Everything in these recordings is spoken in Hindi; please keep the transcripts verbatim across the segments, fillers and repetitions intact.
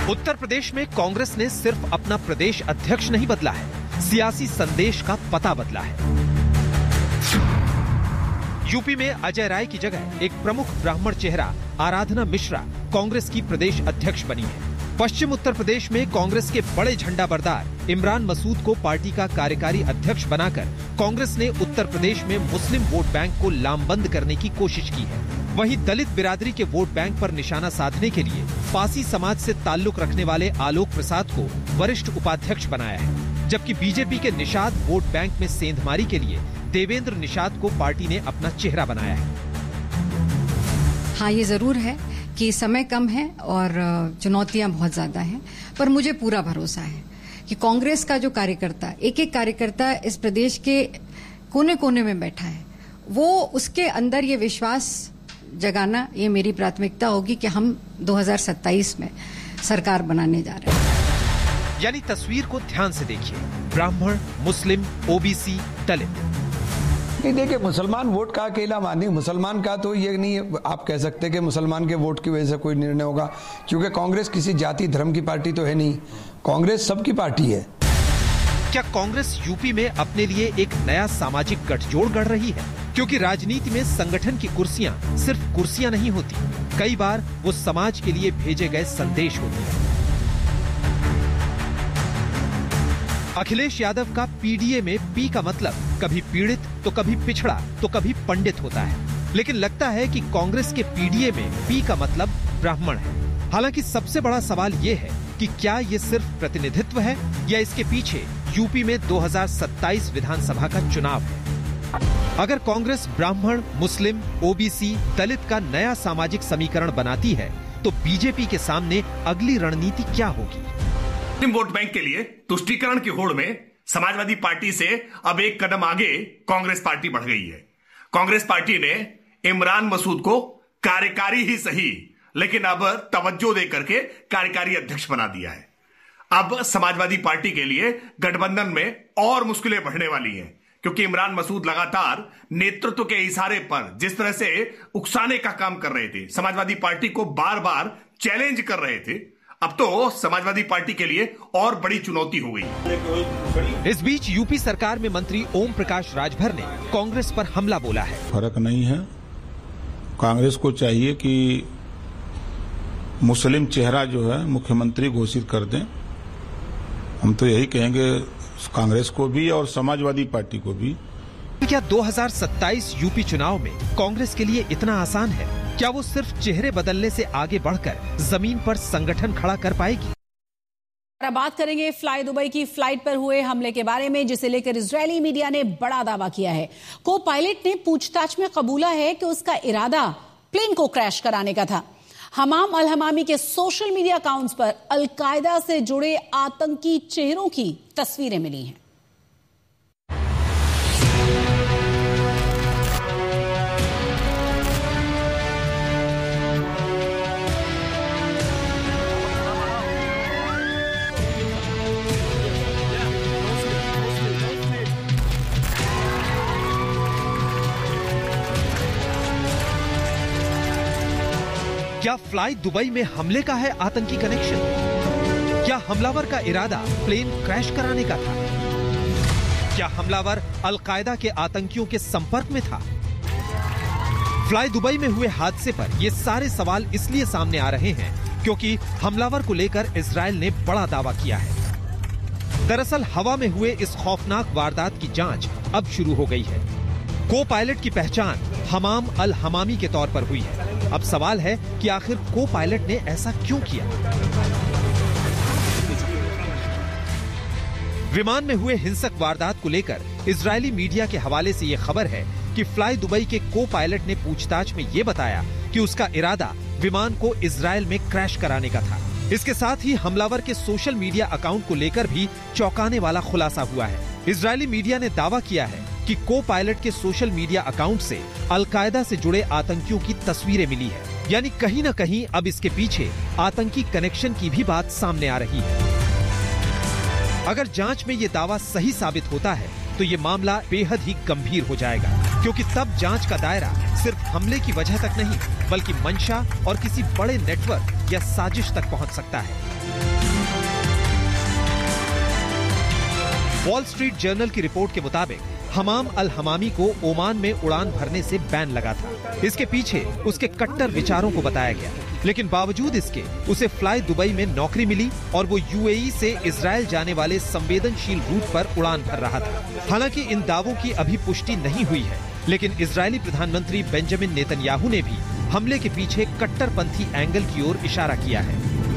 उत्तर प्रदेश में कांग्रेस ने सिर्फ अपना प्रदेश अध्यक्ष नहीं बदला है, सियासी संदेश का पता बदला है। यूपी में अजय राय की जगह एक प्रमुख ब्राह्मण चेहरा आराधना मिश्रा कांग्रेस की प्रदेश अध्यक्ष बनी है। पश्चिम उत्तर प्रदेश में कांग्रेस के बड़े झंडा बरदार इमरान मसूद को पार्टी का कार्यकारी अध्यक्ष बनाकर कांग्रेस ने उत्तर प्रदेश में मुस्लिम वोट बैंक को लामबंद करने की कोशिश की है। वहीं दलित बिरादरी के वोट बैंक पर निशाना साधने के लिए पासी समाज से ताल्लुक रखने वाले आलोक प्रसाद को वरिष्ठ उपाध्यक्ष बनाया है, जबकि बीजेपी के निषाद वोट बैंक में सेंधमारी के लिए देवेंद्र निषाद को पार्टी ने अपना चेहरा बनाया है। हाँ, ये जरूर है कि समय कम है और चुनौतियां बहुत ज्यादा हैं, पर मुझे पूरा भरोसा है कि कांग्रेस का जो कार्यकर्ता, एक एक कार्यकर्ता इस प्रदेश के कोने कोने में बैठा है, वो उसके अंदर ये विश्वास जगाना, ये मेरी प्राथमिकता होगी कि हम दो हज़ार सत्ताईस में सरकार बनाने जा रहे हैं। यानी तस्वीर को ध्यान से देखिए, ब्राह्मण, मुस्लिम, ओबीसी, दलित। नहीं, देखिए, मुसलमान वोट का अकेला मानिए, मुसलमान का तो ये नहीं आप कह सकते कि मुसलमान के वोट की वजह से कोई निर्णय होगा, क्योंकि कांग्रेस किसी जाति धर्म की पार्टी तो है नहीं, कांग्रेस सबकी पार्टी है। क्या कांग्रेस यूपी में अपने लिए एक नया सामाजिक गठजोड़ गढ़ रही है? क्योंकि राजनीति में संगठन की कुर्सियां सिर्फ कुर्सियां नहीं होती, कई बार वो समाज के लिए भेजे गए संदेश होते हैं। अखिलेश यादव का पीडीए में पी का मतलब कभी पीड़ित तो कभी पिछड़ा तो कभी पंडित होता है, लेकिन लगता है कि कांग्रेस के पीडीए में पी का मतलब ब्राह्मण है। हालांकि सबसे बड़ा सवाल ये है कि क्या ये सिर्फ प्रतिनिधित्व है या इसके पीछे यूपी में दो हज़ार सत्ताईस विधानसभा का चुनाव है। अगर कांग्रेस ब्राह्मण, मुस्लिम, ओबीसी, दलित का नया सामाजिक समीकरण बनाती है तो बीजेपी के सामने अगली रणनीति क्या होगी? वोट बैंक के लिए तुष्टीकरण की होड़ में समाजवादी पार्टी से अब एक कदम आगे कांग्रेस पार्टी बढ़ गई है। कांग्रेस पार्टी ने इमरान मसूद को कार्यकारी ही सही, लेकिन अब तवज्जो दे करके कार्यकारी अध्यक्ष बना दिया है। अब समाजवादी पार्टी के लिए गठबंधन में और मुश्किलें बढ़ने वाली हैं, क्योंकि इमरान मसूद लगातार नेतृत्व के इशारे पर जिस तरह से उकसाने का काम कर रहे थे, समाजवादी पार्टी को बार बार चैलेंज कर रहे थे, अब तो समाजवादी पार्टी के लिए और बड़ी चुनौती हो गई। इस बीच यूपी सरकार में मंत्री ओम प्रकाश राजभर ने कांग्रेस पर हमला बोला है। फर्क नहीं है, कांग्रेस को चाहिए कि मुस्लिम चेहरा जो है मुख्यमंत्री घोषित कर दें। हम तो यही कहेंगे कांग्रेस को भी और समाजवादी पार्टी को भी। क्या दो हज़ार सत्ताईस यूपी चुनाव में कांग्रेस के लिए इतना आसान है? क्या वो सिर्फ चेहरे बदलने से आगे बढ़कर जमीन पर संगठन खड़ा कर पाएगी? अब बात करेंगे फ्लाई दुबई की फ्लाइट पर हुए हमले के बारे में, जिसे लेकर इजरायली मीडिया ने बड़ा दावा किया है। को पायलट ने पूछताछ में कबूला है कि उसका इरादा प्लेन को क्रैश कराने का था। हमाम अल हमामी के सोशल मीडिया अकाउंट्स पर अल-कायदा से जुड़े आतंकी चेहरों की तस्वीरें मिली हैं। क्या फ्लाई दुबई में हमले का है आतंकी कनेक्शन? क्या हमलावर का इरादा प्लेन क्रैश कराने का था? क्या हमलावर अल-कायदा के आतंकियों के संपर्क में था? फ्लाई दुबई में हुए हादसे पर ये सारे सवाल इसलिए सामने आ रहे हैं क्योंकि हमलावर को लेकर इजरायल ने बड़ा दावा किया है। दरअसल हवा में हुए इस खौफनाक वारदात की जांच अब शुरू हो गई है। को पायलट की पहचान हमाम अल हमामी के तौर पर हुई है। अब सवाल है कि आखिर को पायलट ने ऐसा क्यों किया? विमान में हुए हिंसक वारदात को लेकर इजरायली मीडिया के हवाले से यह खबर है कि फ्लाई दुबई के को पायलट ने पूछताछ में यह बताया कि उसका इरादा विमान को इजरायल में क्रैश कराने का था। इसके साथ ही हमलावर के सोशल मीडिया अकाउंट को लेकर भी चौंकाने वाला खुलासा हुआ है। इजरायली मीडिया ने दावा किया है कि को पायलट के सोशल मीडिया अकाउंट से अल-कायदा से जुड़े आतंकियों की तस्वीरें मिली है। यानी कहीं न कहीं अब इसके पीछे आतंकी कनेक्शन की भी बात सामने आ रही है। अगर जांच में ये दावा सही साबित होता है तो ये मामला बेहद ही गंभीर हो जाएगा, क्योंकि तब जांच का दायरा सिर्फ हमले की वजह तक नहीं बल्कि मंशा और किसी बड़े नेटवर्क या साजिश तक पहुंच सकता है। वॉल स्ट्रीट जर्नल की रिपोर्ट के मुताबिक हमाम अल हमामी को ओमान में उड़ान भरने से बैन लगा था। इसके पीछे उसके कट्टर विचारों को बताया गया, लेकिन बावजूद इसके उसे फ्लाई दुबई में नौकरी मिली और वो यूएई से इजराइल जाने वाले संवेदनशील रूट पर उड़ान भर रहा था। हालांकि इन दावों की अभी पुष्टि नहीं हुई है, लेकिन इजरायली प्रधानमंत्री बेंजामिन नेतन्याहू ने भी हमले के पीछे कट्टरपंथी एंगल की ओर इशारा किया है।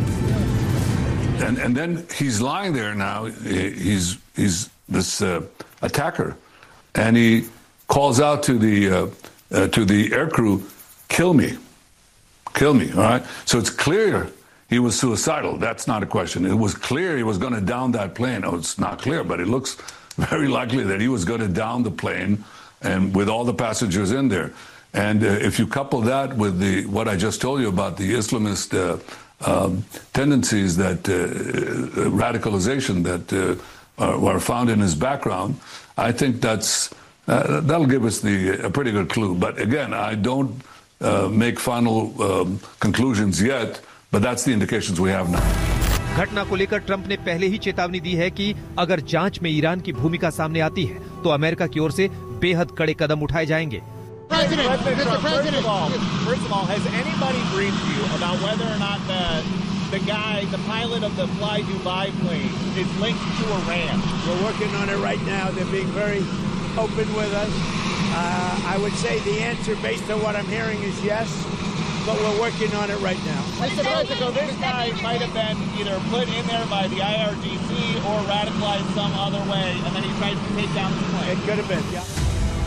And, and then he's lying there now. He's he's this uh, attacker, and he calls out to the uh, uh, to the aircrew, "Kill me, kill me." All right. So it's clear he was suicidal. That's not a question. It was clear he was going to down that plane. Oh, it's not clear, but it looks very likely that he was going to down the plane, and with all the passengers in there. And uh, if you couple that with the what I just told you about the Islamist uh, um, tendencies that uh, radicalization that uh, are, are found in his background, I think that's uh, that'll give us the a pretty good clue. But again, I don't uh, make final um, conclusions yet, but that's the indications we have now. घटना को लेकर ट्रंप ने पहले ही चेतावनी दी है कि अगर जांच में ईरान की भूमिका सामने आती है तो अमेरिका की ओर से बेहद कड़े कदम उठाए जाएंगे। President, President Trump, President. First of all, first of all, has anybody briefed you about whether or not the the guy, the pilot of the Fly Dubai plane, is linked to Iran? We're working on it right now. They're being very open with us. Uh, I would say the answer, based on what I'm hearing, is yes, but we're working on it right now. Mister President, so this guy might have been either put in there by the I R G C or radicalized some other way, and then he tried to take down the plane. It could have been, yeah.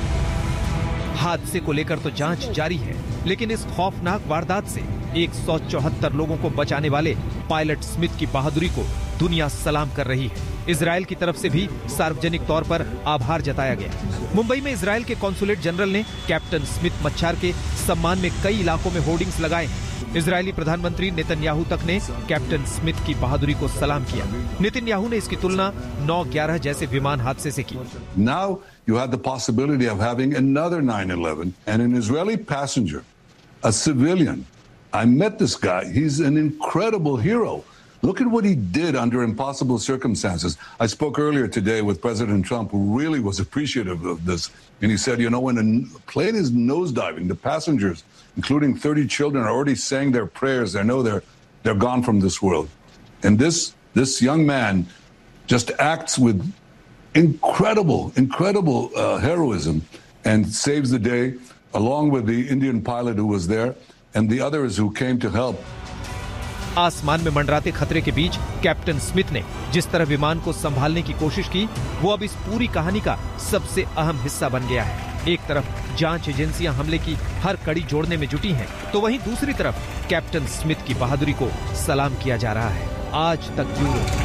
हादसे को लेकर तो जांच जारी है, लेकिन इस खौफनाक वारदात से एक सौ चौहत्तर लोगों को बचाने वाले पायलट स्मिथ की बहादुरी को दुनिया सलाम कर रही है। इजराइल की तरफ से भी सार्वजनिक तौर पर आभार जताया गया। मुंबई में इजराइल के कॉन्सुलेट जनरल ने कैप्टन स्मिथ मच्छार के सम्मान में कई इलाकों में होर्डिंग्स लगाए हैं। इजरायली प्रधानमंत्री नेतन्याहू तक ने कैप्टन स्मिथ की बहादुरी को सलाम किया। नेतन्याहू ने इसकी तुलना नौ ग्यारह जैसे विमान हादसे से की। Now you have the possibility of having another nine eleven and an Israeli passenger, a civilian. I met this guy. He's an incredible hero. Look at what he did under impossible circumstances. I spoke earlier today with President Trump, who really was appreciative of this. And he said, you know, when a plane is nosediving, the passengers, including thirty children, are already saying their prayers. They know they're, they're gone from this world. And this, this young man just acts with incredible, incredible uh, heroism and saves the day, along with the Indian pilot who was there and the others who came to help. आसमान में मंडराते खतरे के बीच कैप्टन स्मिथ ने जिस तरह विमान को संभालने की कोशिश की, वो अब इस पूरी कहानी का सबसे अहम हिस्सा बन गया है। एक तरफ जांच एजेंसियां हमले की हर कड़ी जोड़ने में जुटी हैं, तो वहीं दूसरी तरफ कैप्टन स्मिथ की बहादुरी को सलाम किया जा रहा है। आज तक ब्यूरो।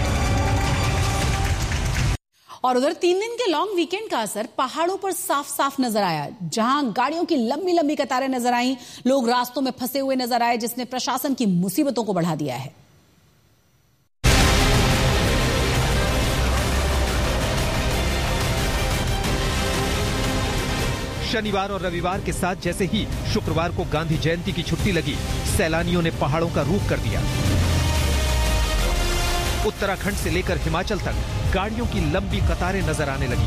और उधर तीन दिन के लॉन्ग वीकेंड का असर पहाड़ों पर साफ साफ नजर आया, जहां गाड़ियों की लंबी लंबी कतारें नजर आईं, लोग रास्तों में फंसे हुए नजर आए, जिसने प्रशासन की मुसीबतों को बढ़ा दिया है। शनिवार और रविवार के साथ जैसे ही शुक्रवार को गांधी जयंती की छुट्टी लगी, सैलानियों ने पहाड़ों का रुख कर दिया। उत्तराखंड से लेकर हिमाचल तक गाड़ियों की लंबी कतारें नजर आने लगी।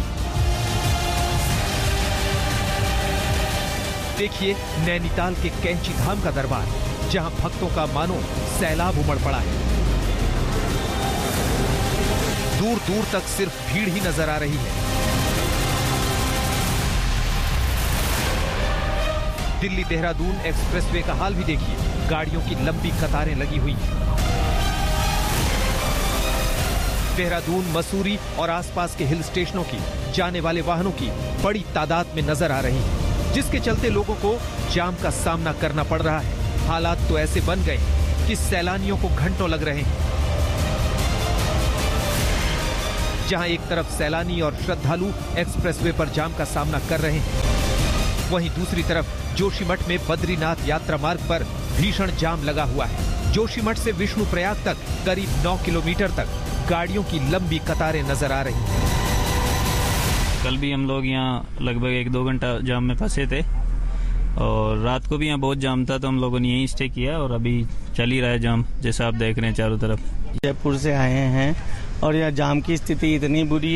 देखिए नैनीताल के कैंची धाम का दरबार, जहां भक्तों का मानो सैलाब उमड़ पड़ा है। दूर दूर तक सिर्फ भीड़ ही नजर आ रही है। दिल्ली देहरादून एक्सप्रेसवे का हाल भी देखिए, गाड़ियों की लंबी कतारें लगी हुई हैं। देहरादून, मसूरी और आसपास के हिल स्टेशनों की जाने वाले वाहनों की बड़ी तादाद में नजर आ रही है, जिसके चलते लोगों को जाम का सामना करना पड़ रहा है। हालात तो ऐसे बन गए कि सैलानियों को घंटों लग रहे हैं। जहां एक तरफ सैलानी और श्रद्धालु एक्सप्रेसवे पर जाम का सामना कर रहे हैं, वहीं दूसरी तरफ जोशीमठ में बद्रीनाथ यात्रा मार्ग पर भीषण जाम लगा हुआ है। जोशीमठ से विष्णुप्रयाग तक करीब नौ किलोमीटर तक गाड़ियों की लंबी कतारें नजर आ रही हैं। कल भी हम लोग यहाँ लगभग एक दो घंटा जाम में फंसे थे और रात को भी यहाँ बहुत जाम था, तो हम लोगों ने यहीं स्टे किया और अभी चल ही रहा है जाम, जैसा आप देख रहे हैं चारों तरफ। जयपुर से आए हैं और यहाँ जाम की स्थिति इतनी बुरी